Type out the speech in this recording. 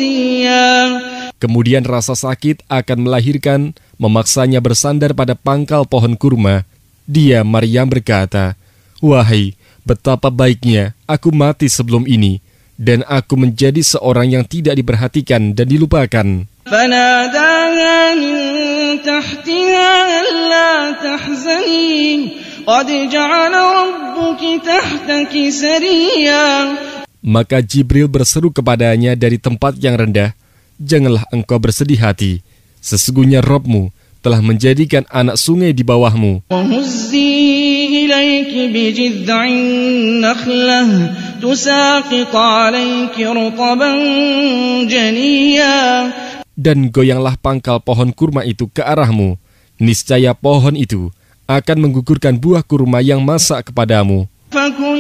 عزيا. Kemudian rasa sakit akan melahirkan, memaksanya bersandar pada pangkal pohon kurma. Dia, Maryam, berkata, "Wahai, betapa baiknya aku mati sebelum ini, dan aku menjadi seorang yang tidak diperhatikan dan dilupakan." فناداها من تحتها ألا تحزني قد جعل ربك تحتك سريا. Maka Jibril berseru kepadanya dari tempat yang rendah, "Janganlah engkau bersedih hati, sesungguhnya Rabb-Mu telah menjadikan anak sungai di bawahmu." وهزي إليك بجذع النخلة تساقط عليك رطبا جنيا. Dan goyanglah pangkal pohon kurma itu ke arahmu, niscaya pohon itu akan menggugurkan buah kurma yang masak kepadamu.